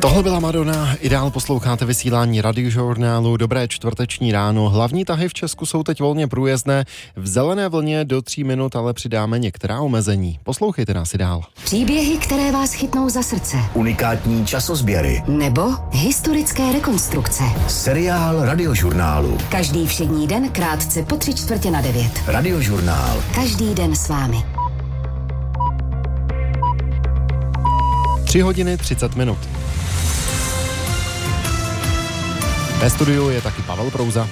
Tohle byla Madonna, Ideál, posloucháte vysílání Radiožurnálu. Dobré čtvrteční ráno. Hlavní tahy v Česku jsou teď volně průjezdné. V zelené vlně do 3 minut ale přidáme některá omezení. Poslouchejte nás i dál. Příběhy, které vás chytnou za srdce. Unikátní časozběry. Nebo historické rekonstrukce. Seriál Radiožurnálu. Každý všední den krátce po 8:45. Radiožurnál. Každý den s vámi. 3:30. Ve studiu je taky Pavel Prouza.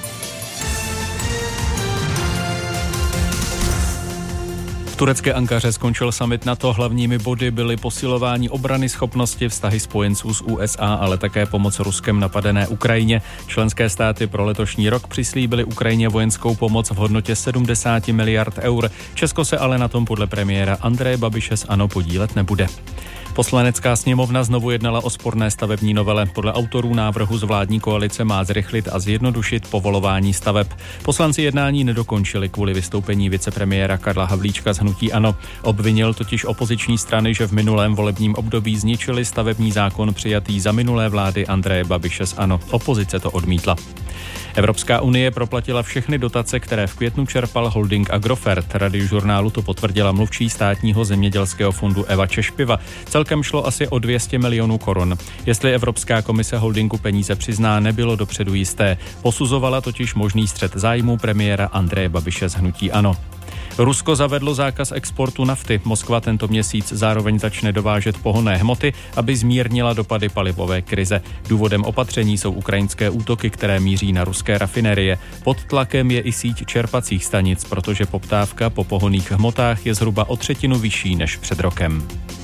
V turecké Ankaře skončil summit NATO. Hlavními body byly posilování obrany schopnosti, vztahy spojenců s USA, ale také pomoc Ruskem napadené Ukrajině. Členské státy pro letošní rok přislíbily Ukrajině vojenskou pomoc v hodnotě 70 miliard eur. Česko se ale na tom podle premiéra Andreje Babiše z ANO podílet nebude. Poslanecká sněmovna znovu jednala o sporné stavební novele. Podle autorů návrhu z vládní koalice má zrychlit a zjednodušit povolování staveb. Poslanci jednání nedokončili kvůli vystoupení vicepremiéra Karla Havlíčka z hnutí ANO. Obvinil totiž opoziční strany, že v minulém volebním období zničili stavební zákon přijatý za minulé vlády Andreje Babiše z ANO. Opozice to odmítla. Evropská unie proplatila všechny dotace, které v květnu čerpal holding Agrofert. Radiožurnálu to potvrdila mluvčí státního zemědělského fondu Eva Češpiva. Celkem šlo asi o 200 milionů korun. Jestli Evropská komise holdingu peníze přizná, nebylo dopředu jisté. Posuzovala totiž možný střet zájmů premiéra Andreje Babiše z hnutí ANO. Rusko zavedlo zákaz exportu nafty. Moskva tento měsíc zároveň začne dovážet pohonné hmoty, aby zmírnila dopady palivové krize. Důvodem opatření jsou ukrajinské útoky, které míří na ruské rafinerie. Pod tlakem je i síť čerpacích stanic, protože poptávka po pohonných hmotách je zhruba o 1/3 vyšší než před rokem.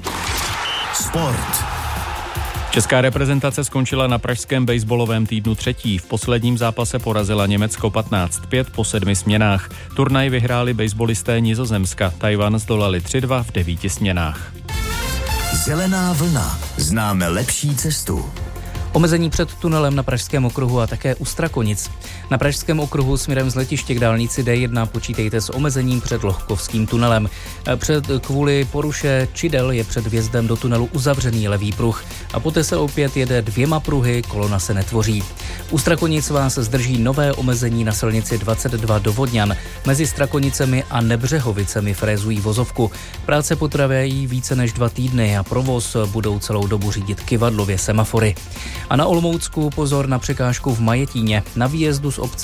Sport. Česká reprezentace skončila na pražském baseballovém týdnu 3. V posledním zápase porazila Německo 15-5 po 7 směnách. Turnaj vyhráli baseballisté Nizozemska. Tajvan zdolali 3-2 v 9 směnách. Zelená vlna. Známe lepší cestu. Omezení před tunelem na Pražském okruhu a také u Strakonic. Na Pražském okruhu směrem z letiště k dálnici D1 počítejte s omezením před Lohkovským tunelem. Kvůli poruše čidel je před vjezdem do tunelu uzavřený levý pruh a poté se opět jede 2 pruhy, kolona se netvoří. U Strakonic vás zdrží nové omezení na silnici 22 do Vodňan. Mezi Strakonicemi a Nebřehovicemi frézují vozovku. Práce potrvají více než 2 týdny a provoz budou celou dobu řídit kyvadlově semafory. A na Olomoucku pozor na překážku v Majetíně. Na výjezdu z obce